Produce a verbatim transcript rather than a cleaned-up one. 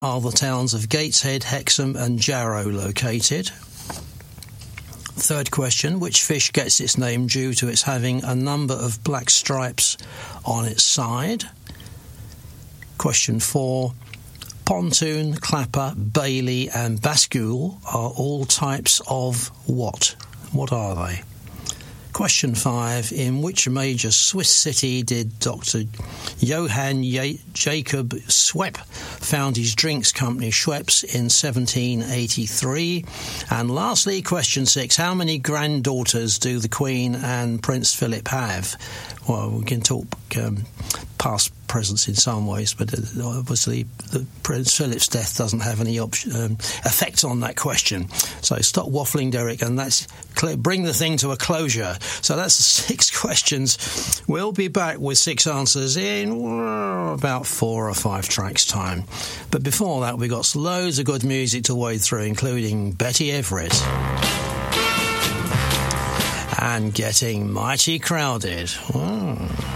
are the towns of Gateshead, Hexham and Jarrow located? Third question, which fish gets its name due to its having a number of black stripes on its side? Question four, pontoon, clapper, bailey and bascule are all types of what? What are they? Question five, in which major Swiss city did Doctor Johann J- Jacob Schwepp found his drinks company Schweppes in seventeen eighty-three? And lastly, question six, how many granddaughters do the Queen and Prince Philip have? Well, we can talk um, past presence in some ways, but uh, obviously the Prince Philip's death doesn't have any option, um, effect on that question. So stop waffling, Derek, and that's cl- bring the thing to a closure. So that's the six questions. We'll be back with six answers in uh, about four or five tracks' time. But before that, we've got loads of good music to wade through, including Betty Everett and Getting Mighty Crowded. Oh.